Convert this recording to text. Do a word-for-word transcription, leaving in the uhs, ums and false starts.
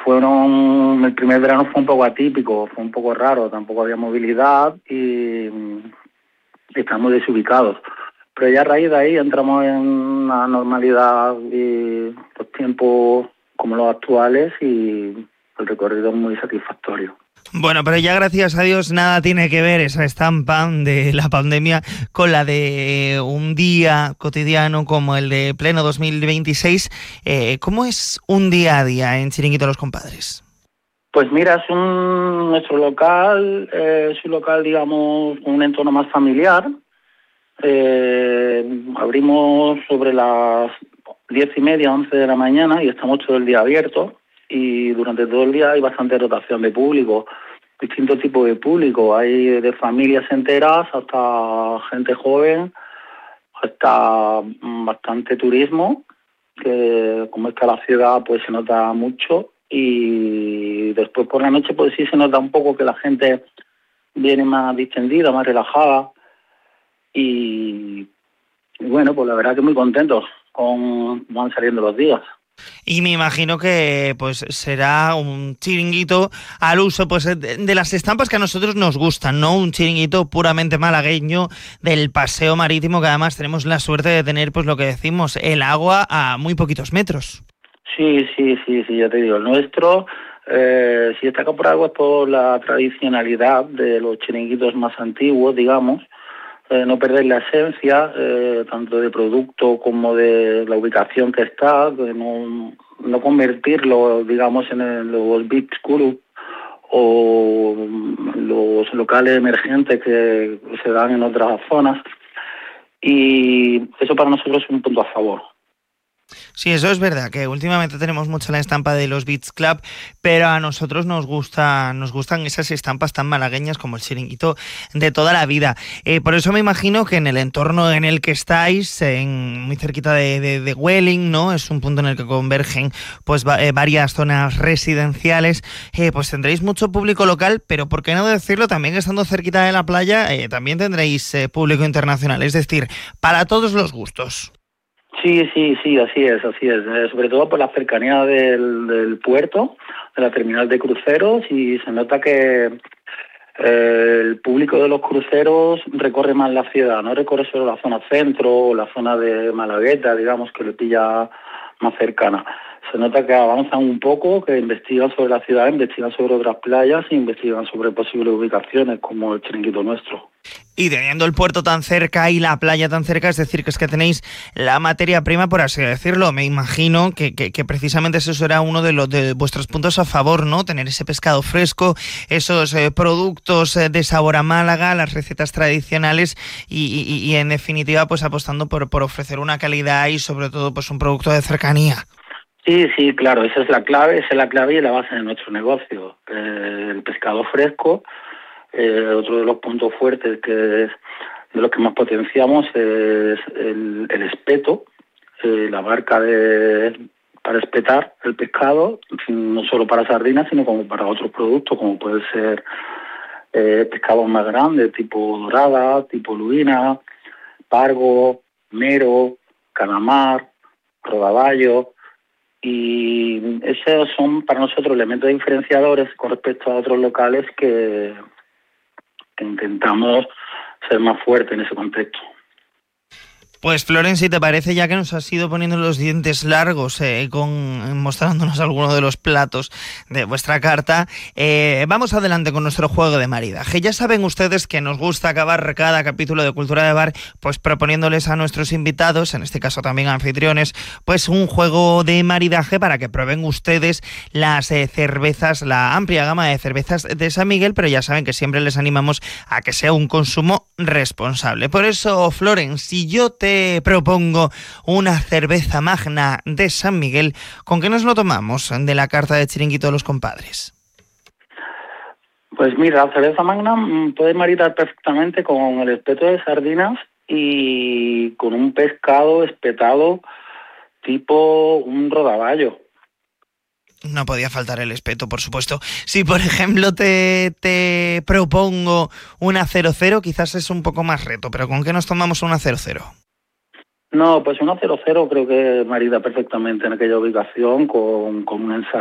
fueron, el primer verano fue un poco atípico, fue un poco raro, tampoco había movilidad y, y estamos desubicados. Pero ya a raíz de ahí entramos en una normalidad y los tiempos como los actuales y el recorrido es muy satisfactorio. Bueno, pero ya gracias a Dios nada tiene que ver esa estampa de la pandemia con la de un día cotidiano como el de pleno dos mil veintiséis. Eh, ¿Cómo es un día a día en Chiringuito Los Compadres? Pues mira, es un nuestro local, eh, es un local, digamos, con un entorno más familiar. Eh, abrimos sobre las diez y media, once de la mañana y estamos todo el día abiertos. Y durante todo el día hay bastante rotación de público, distintos tipos de público, hay de familias enteras hasta gente joven, hasta bastante turismo, que como está la ciudad pues se nota mucho, y después por la noche pues sí se nota un poco que la gente viene más distendida, más relajada, y, y bueno, pues la verdad que muy contentos con cómo van saliendo los días. Y me imagino que pues será un chiringuito al uso pues de, de las estampas que a nosotros nos gustan, ¿no? Un chiringuito puramente malagueño del paseo marítimo, que además tenemos la suerte de tener pues lo que decimos, el agua a muy poquitos metros. Sí, sí, sí, sí, ya te digo, el nuestro, eh, si destaca por algo es por la tradicionalidad de los chiringuitos más antiguos, digamos, eh, no perder la esencia, eh, tanto de producto como de la ubicación que está, de no, no convertirlo, digamos, en el, los beach club o los locales emergentes que se dan en otras zonas, y eso para nosotros es un punto a favor. Sí, eso es verdad, que últimamente tenemos mucho la estampa de los Beach Club, pero a nosotros nos gusta, nos gustan esas estampas tan malagueñas como el chiringuito de toda la vida. Eh, por eso me imagino que en el entorno en el que estáis, en, muy cerquita de, de, de Welling, ¿no? Es un punto en el que convergen pues va, eh, varias zonas residenciales, eh, pues tendréis mucho público local, pero por qué no decirlo, también estando cerquita de la playa, eh, también tendréis eh, público internacional, es decir, para todos los gustos. Sí, sí, sí, así es, así es. Eh, sobre todo por la cercanía del, del puerto, de la terminal de cruceros, y se nota que eh, el público de los cruceros recorre más la ciudad, no recorre solo la zona centro o la zona de Malagueta, digamos, que le pilla más cercana. Se nota que avanzan un poco, que investigan sobre la ciudad, investigan sobre otras playas e investigan sobre posibles ubicaciones como el chiringuito nuestro. Y teniendo el puerto tan cerca y la playa tan cerca, es decir, que es que tenéis la materia prima, por así decirlo. Me imagino que, que, que precisamente eso será uno de, los, de vuestros puntos a favor, ¿no? Tener ese pescado fresco, esos eh, productos eh, de sabor a Málaga, las recetas tradicionales y, y, y en definitiva, pues apostando por, por ofrecer una calidad y sobre todo pues un producto de cercanía. Sí, sí, claro, esa es la clave, esa es la clave y la base de nuestro negocio. Eh, el pescado fresco. Eh, otro de los puntos fuertes que es de los que más potenciamos es el, el espeto, eh, la barca de, para espetar el pescado, no solo para sardinas, sino como para otros productos, como puede ser eh, pescados más grandes, tipo dorada, tipo lubina, pargo, mero, calamar, rodaballo. Y esos son para nosotros elementos diferenciadores con respecto a otros locales que que intentamos ser más fuertes en ese contexto. Pues Floren, si te parece, ya que nos has ido poniendo los dientes largos eh, con mostrándonos algunos de los platos de vuestra carta, eh, vamos adelante con nuestro juego de maridaje. Ya saben ustedes que nos gusta acabar cada capítulo de Cultura de Bar pues proponiéndoles a nuestros invitados, en este caso también anfitriones, pues un juego de maridaje para que prueben ustedes las eh, cervezas, la amplia gama de cervezas de San Miguel, pero ya saben que siempre les animamos a que sea un consumo responsable. Por eso, Floren, si yo te Te propongo una cerveza magna de San Miguel, ¿con qué nos lo tomamos de la carta de Chiringuito de los Compadres? Pues mira, la cerveza magna puede maridar perfectamente con el espeto de sardinas y con un pescado espetado tipo un rodaballo. No podía faltar el espeto, por supuesto. Si, por ejemplo, te, te propongo una cero cero, quizás es un poco más reto, pero ¿con qué nos tomamos una cero cero? No, pues una cero cero creo que marida perfectamente en aquella ubicación con, con una ensalada.